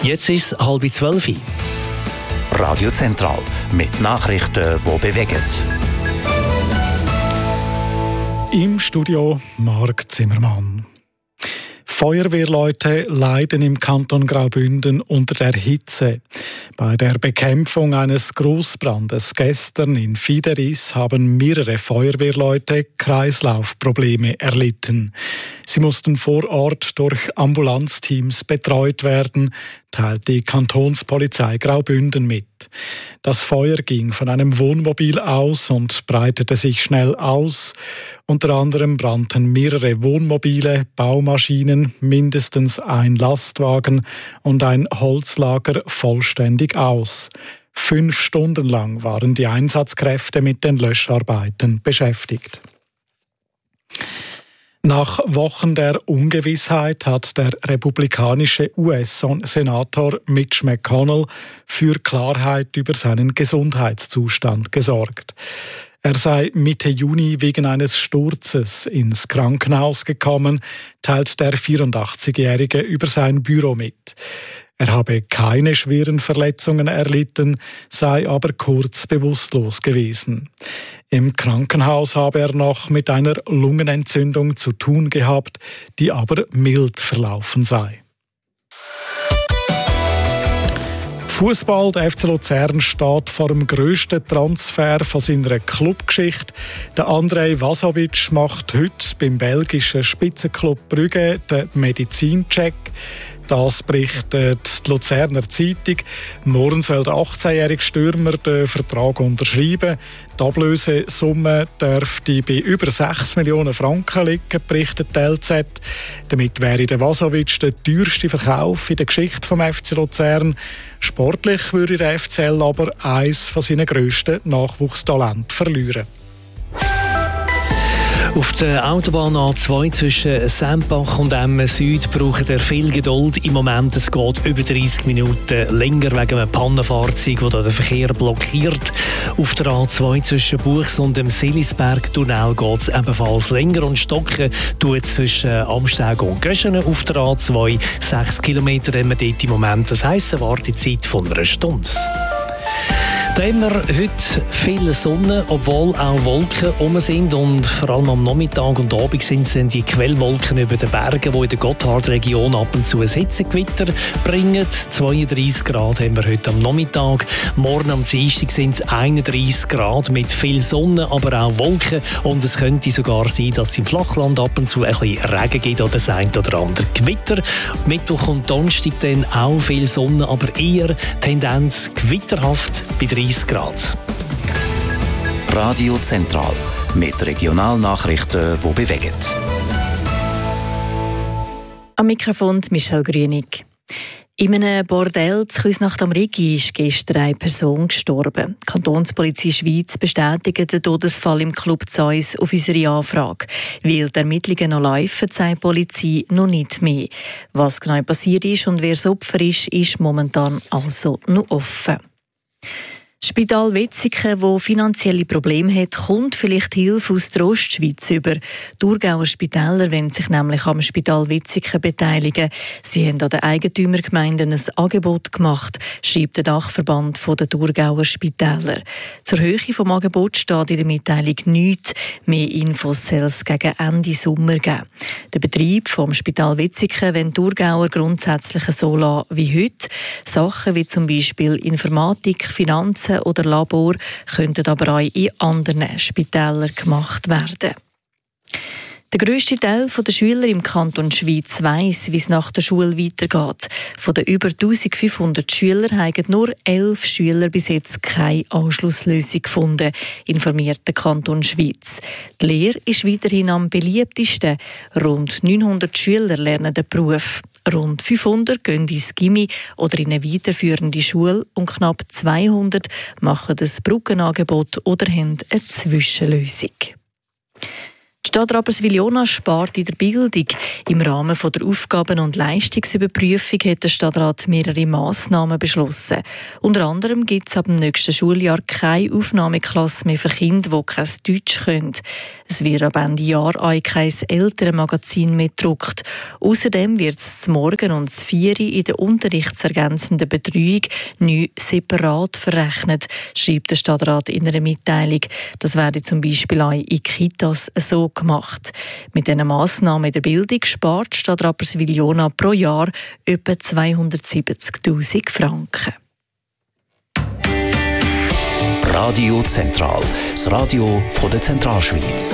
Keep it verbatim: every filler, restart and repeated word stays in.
Jetzt ist es halb zwölf. Radio Zentral mit Nachrichten, die bewegen. Im Studio Marc Zimmermann. Feuerwehrleute leiden im Kanton Graubünden unter der Hitze. Bei der Bekämpfung eines Grossbrandes gestern in Fideris haben mehrere Feuerwehrleute Kreislaufprobleme erlitten. Sie mussten vor Ort durch Ambulanzteams betreut werden, teilt die Kantonspolizei Graubünden mit. Das Feuer ging von einem Wohnmobil aus und breitete sich schnell aus. Unter anderem brannten mehrere Wohnmobile, Baumaschinen, mindestens ein Lastwagen und ein Holzlager vollständig aus. Fünf Stunden lang waren die Einsatzkräfte mit den Löscharbeiten beschäftigt. Nach Wochen der Ungewissheit hat der republikanische U S-Senator Mitch McConnell für Klarheit über seinen Gesundheitszustand gesorgt. Er sei Mitte Juni wegen eines Sturzes ins Krankenhaus gekommen, teilt der vierundachtzigjährige über sein Büro mit. Er habe keine schweren Verletzungen erlitten, sei aber kurz bewusstlos gewesen. Im Krankenhaus habe er noch mit einer Lungenentzündung zu tun gehabt, die aber mild verlaufen sei. Fußball, der F C Luzern steht vor dem grössten Transfer von seiner Clubgeschichte. Der Andrej Vasovic macht heute beim belgischen Spitzenklub Brügge den Medizincheck. Das berichtet die Luzerner Zeitung. Morgen soll der achtzehnjährige Stürmer den Vertrag unterschreiben. Die Ablösesumme dürfte bei über sechs Millionen Franken liegen, berichtet die L Z. Damit wäre der Vasovic der teuerste Verkauf in der Geschichte des F C Luzern. Sportlich würde der F C L aber eines von seinen grössten Nachwuchstalenten verlieren. Auf der Autobahn A zwei zwischen Sempach und Emmen Süd braucht er viel Geduld. Im Moment es geht über dreißig Minuten länger wegen einem Pannenfahrzeug, das den Verkehr blockiert. Auf der A zwei zwischen Buchs und dem Selisberg-Tunnel geht es ebenfalls länger und stocken tut zwischen Amsteg und Göschenen auf der A zwei. Sechs Kilometer haben wir dort im Moment. Das heisst, eine Wartezeit von einer Stunde. Da haben wir heute viel Sonne, obwohl auch Wolken um sind und vor allem am Nachmittag und Abend sind es die Quellwolken über den Bergen, die in der Gotthardregion ab und zu ein Hitzegewitter bringen. zweiunddreißig Grad haben wir heute am Nachmittag. Morgen am Dienstag sind es einunddreißig Grad mit viel Sonne, aber auch Wolken und es könnte sogar sein, dass es im Flachland ab und zu ein bisschen Regen gibt oder das ein oder andere Gewitter. Mittwoch und Donnerstag dann auch viel Sonne, aber eher Tendenz gewitterhaft bei dreißig Grad. Radio Zentral mit Regionalnachrichten, die bewegen. Am Mikrofon Michelle Grünig. In einem Bordell zu Küsnacht am Rigi ist gestern eine Person gestorben. Die Kantonspolizei Schweiz bestätigt den Todesfall im Club Zeus auf unsere Anfrage. Weil die Ermittlungen noch laufen, sagt die Polizei noch nicht mehr. Was genau passiert ist und wer das Opfer ist, ist momentan also noch offen. Das Spital Wetzikon, das finanzielle Probleme hat, kommt vielleicht Hilfe aus der Ostschweiz über. Die Thurgauer Spitäler wollen sich nämlich am Spital Wetzikon beteiligen. Sie haben an den Eigentümergemeinden ein Angebot gemacht, schreibt der Dachverband der Thurgauer Spitäler. Zur Höhe des Angebots steht in der Mitteilung nichts. Mehr Infos soll es gegen Ende Sommer geben. Der Betrieb vom Spital Wetzikon wollen Thurgauer grundsätzlich so lassen wie heute. Sachen wie zum Beispiel Informatik, Finanzen oder Labor könnten aber auch in anderen Spitälern gemacht werden. Der grösste Teil der Schüler im Kanton Schweiz weiss, wie es nach der Schule weitergeht. Von den über eintausendfünfhundert Schülern haben nur elf Schüler bis jetzt keine Anschlusslösung gefunden, informiert der Kanton Schweiz. Die Lehre ist weiterhin am beliebtesten. Rund neunhundert Schüler lernen den Beruf. Rund fünfhundert gehen ins Gymi oder in eine weiterführende Schule und knapp zweihundert machen das Brückenangebot oder haben eine Zwischenlösung. Die Stadt Rapperswil-Jona spart in der Bildung. Im Rahmen der Aufgaben- und Leistungsüberprüfung hat der Stadtrat mehrere Massnahmen beschlossen. Unter anderem gibt es ab dem nächsten Schuljahr keine Aufnahmeklasse mehr für Kinder, die kein Deutsch können. Es wird ab Ende Jahr auch kein Elternmagazin mehr gedruckt. Außerdem wird es Morgen und das Vieri in der unterrichtsergänzenden Betreuung neu separat verrechnet, schreibt der Stadtrat in einer Mitteilung. Das werde zum Beispiel auch in Kitas so gemacht. Mit diesen Massnahmen in der Bildung spart die Stadt Rapperswil-Jona pro Jahr etwa zweihundertsiebzigtausend Franken. Radio Zentral, das Radio von der Zentralschweiz.